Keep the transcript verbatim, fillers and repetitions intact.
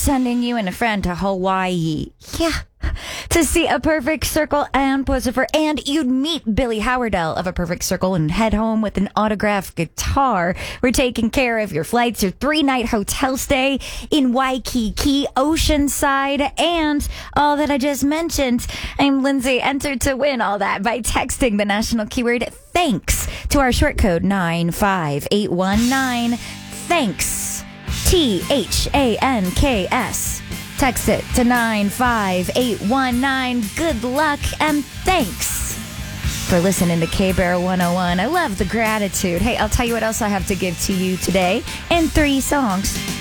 sending you and a friend to Hawaii. Yeah. To see A Perfect Circle and Pussifer, and you'd meet Billy Howardell of A Perfect Circle and head home with an autographed guitar. We're taking care of your flights, your three-night hotel stay in Waikiki, Oceanside, and all that I just mentioned. I'm Lindsay. Enter to win all that by texting the national keyword THANKS to our short code nine five eight one nine. THANKS. T H A N K S. Text it to nine five eight one nine. Good luck and thanks for listening to K-Bear one oh one. I love the gratitude. Hey, I'll tell you what else I have to give to you today in three songs.